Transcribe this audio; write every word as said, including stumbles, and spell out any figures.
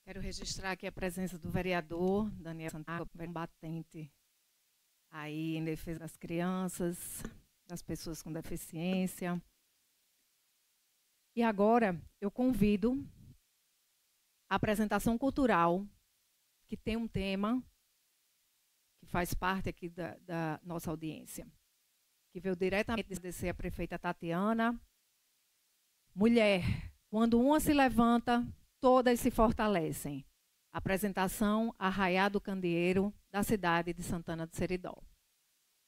Quero registrar aqui a presença do vereador Daniel Santiago, combatente aí em defesa das crianças, das pessoas com deficiência. E agora eu convido a apresentação cultural, que tem um tema que faz parte aqui da, da nossa audiência, que veio diretamente agradecer a prefeita Tatiana. Mulher, quando uma se levanta, todas se fortalecem. Apresentação Arraiá do Candeeiro, da cidade de Santana do Seridó.